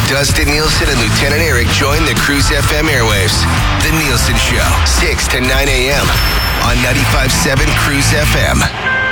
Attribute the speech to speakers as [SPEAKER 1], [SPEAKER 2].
[SPEAKER 1] Dustin Nielsen and Lieutenant Eric join the Cruise FM airwaves. The Nielsen Show, 6 to 9 a.m. on 95.7 Cruise FM.